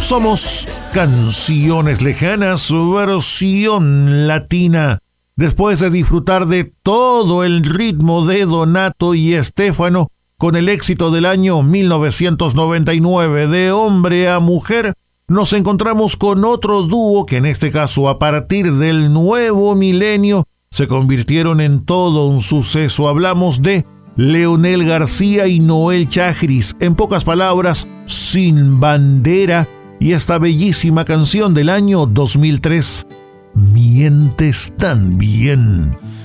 Somos Canciones Lejanas, versión latina. Después de disfrutar de todo el ritmo de Donato y Estefano, con el éxito del año 1999 de Hombre a Mujer, nos encontramos con otro dúo que en este caso a partir del nuevo milenio se convirtieron en todo un suceso. Hablamos de Leonel García y Noel Chagris, en pocas palabras, Sin Bandera, y esta bellísima canción del año 2003, Mientes tan bien.